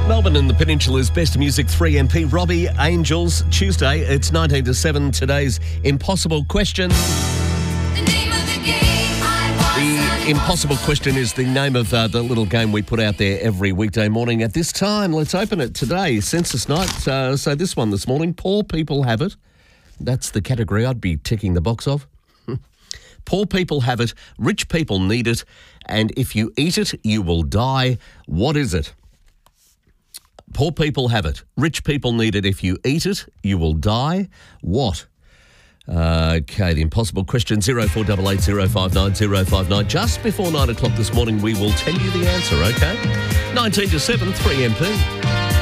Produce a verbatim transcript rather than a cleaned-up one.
Melbourne and the Peninsula's best music, three M P. Robbie, Angels, Tuesday. It's nineteen to seven. Today's impossible question. The name of the game I The impossible question is the name of uh, the little game we put out there every weekday morning at this time. Let's open it today, Census Night. Uh, so this one this morning, poor people have it. That's the category I'd be ticking the box of. Poor people have it, rich people need it, and if you eat it, you will die. What is it? Poor people have it. Rich people need it. If you eat it, you will die. What? Uh, okay, the impossible question, zero four eight eight zero five nine zero five nine. Just before nine o'clock this morning, we will tell you the answer, okay? nineteen to seven, three M P.